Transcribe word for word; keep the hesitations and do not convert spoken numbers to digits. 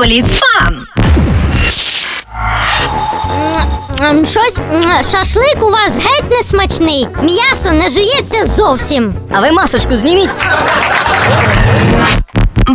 Blitz Fun. М, Щось м, шашлик у вас геть не смачний. М'ясо не жується зовсім. А ви масочку зніміть.